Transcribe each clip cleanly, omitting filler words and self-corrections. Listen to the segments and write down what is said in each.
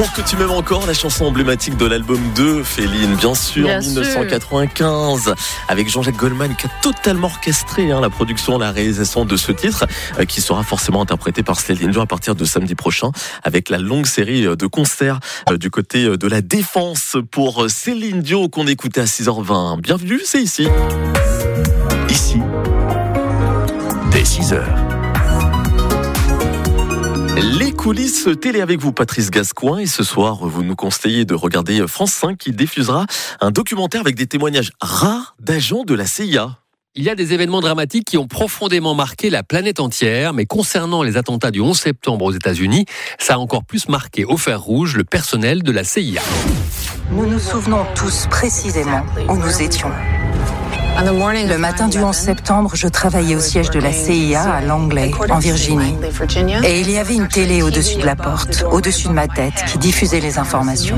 Pour que tu m'aimes encore, la chanson emblématique de l'album 2, Féline, bien sûr, Bien 1995, avec Jean-Jacques Goldman qui a totalement orchestré la production, la réalisation de ce titre, qui sera forcément interprété par Céline Dion à partir de samedi prochain, avec la longue série de concerts du côté de la Défense pour Céline Dion qu'on écoutait à 6h20. Bienvenue, c'est ici. Ici, dès 6h. Les coulisses télé avec vous, Patrice Gascoin, et ce soir, vous nous conseillez de regarder France 5 qui diffusera un documentaire avec des témoignages rares d'agents de la CIA. Il y a des événements dramatiques qui ont profondément marqué la planète entière, mais concernant les attentats du 11 septembre aux États-Unis, ça a encore plus marqué au fer rouge le personnel de la CIA. Nous nous souvenons tous précisément où nous étions. Le matin du 11 septembre, je travaillais au siège de la CIA à Langley, en Virginie. Et il y avait une télé au-dessus de la porte, au-dessus de ma tête, qui diffusait les informations.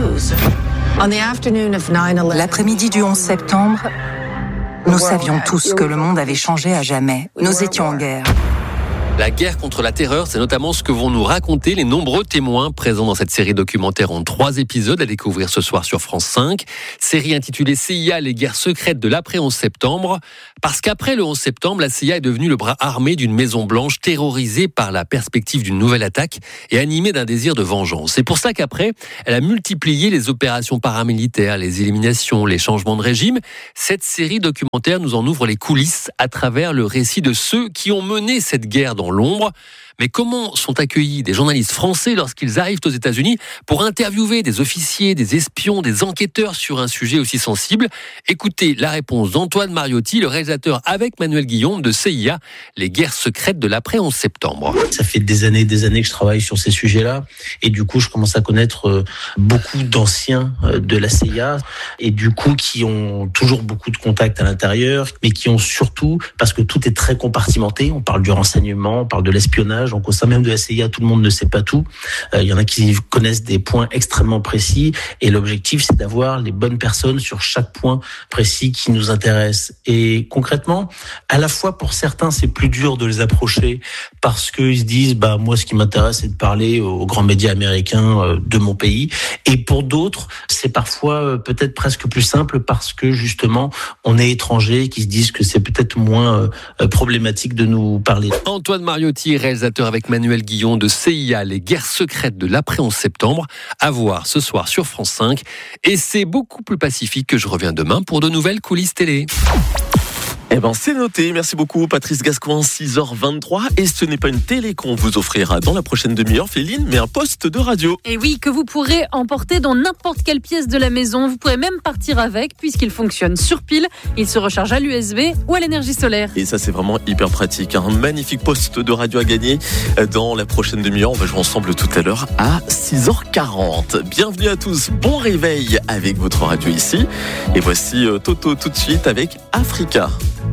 L'après-midi du 11 septembre, nous savions tous que le monde avait changé à jamais. Nous étions en guerre. La guerre contre la terreur, c'est notamment ce que vont nous raconter les nombreux témoins présents dans cette série documentaire en 3 épisodes à découvrir ce soir sur France 5. Série intitulée CIA, les guerres secrètes de l'après-11 septembre. Parce qu'après le 11 septembre, la CIA est devenue le bras armé d'une Maison Blanche terrorisée par la perspective d'une nouvelle attaque et animée d'un désir de vengeance. C'est pour ça qu'après, elle a multiplié les opérations paramilitaires, les éliminations, les changements de régime. Cette série documentaire nous en ouvre les coulisses à travers le récit de ceux qui ont mené cette guerre dans l'ombre. Mais comment sont accueillis des journalistes français lorsqu'ils arrivent aux États-Unis pour interviewer des officiers, des espions, des enquêteurs sur un sujet aussi sensible? Écoutez la réponse d'Antoine Mariotti, le réalisateur avec Manuel Guillaume de CIA, les guerres secrètes de l'après-11 septembre. Ça fait des années que je travaille sur ces sujets-là et du coup je commence à connaître beaucoup d'anciens de la CIA et du coup qui ont toujours beaucoup de contacts à l'intérieur, mais qui ont surtout, parce que tout est très compartimenté, on parle du renseignement, on parle de l'espionnage, donc au sein même de la CIA, tout le monde ne sait pas tout. Il y en a qui connaissent des points extrêmement précis et l'objectif, c'est d'avoir les bonnes personnes sur chaque point précis qui nous intéresse. Et concrètement, à la fois pour certains, c'est plus dur de les approcher parce qu'ils se disent, moi, ce qui m'intéresse, c'est de parler aux grands médias américains de mon pays. Et pour d'autres, c'est parfois peut-être presque plus simple parce que justement, on est étranger, qui se disent que c'est peut-être moins problématique de nous parler. Antoine Mariotti, réalisateur avec Manuel Guillaume de CIA, les guerres secrètes de l'après-11 septembre, à voir ce soir sur France 5. Et c'est beaucoup plus pacifique que je reviens demain pour de nouvelles coulisses télé. C'est noté. Merci beaucoup, Patrice Gascoin, 6h23. Et ce n'est pas une télé qu'on vous offrira dans la prochaine demi-heure, Féline, mais un poste de radio. Et oui, que vous pourrez emporter dans n'importe quelle pièce de la maison. Vous pourrez même partir avec, puisqu'il fonctionne sur pile. Il se recharge à l'USB ou à l'énergie solaire. Et ça, c'est vraiment hyper pratique. Un magnifique poste de radio à gagner dans la prochaine demi-heure. On va jouer ensemble tout à l'heure à 6h40. Bienvenue à tous. Bon réveil avec votre radio ici. Et voici Toto tout de suite avec Africa.